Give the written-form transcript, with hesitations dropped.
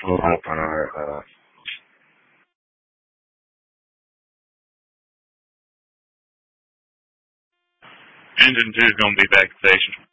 on our Engine 2 is going to be back at the station.